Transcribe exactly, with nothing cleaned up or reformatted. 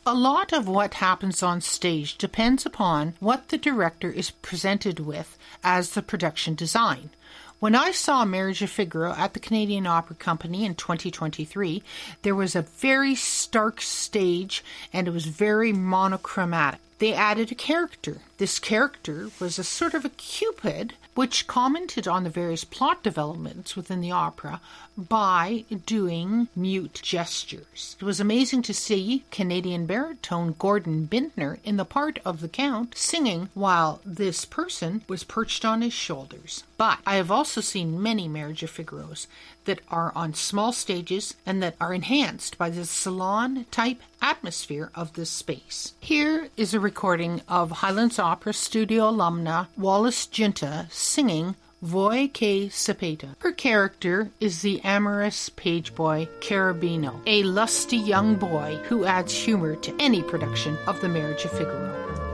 A lot of what happens on stage depends upon what the director is presented with as the production design. When I saw Marriage of Figaro at the Canadian Opera Company in twenty twenty-three, there was a very stark stage and it was very monochromatic. They added a character. This character was a sort of a Cupid, which commented on the various plot developments within the opera by doing mute gestures. It was amazing to see Canadian baritone Gordon Bintner in the part of the Count singing while this person was perched on his shoulders. But I have also seen many Marriage of Figaros that are on small stages and that are enhanced by the salon-type atmosphere of this space. Here is a recording of Highlands Opera studio alumna Wallace Ginta singing Voi che sapete. Her character is the amorous page boy Cherubino, a lusty young boy who adds humor to any production of The Marriage of Figaro.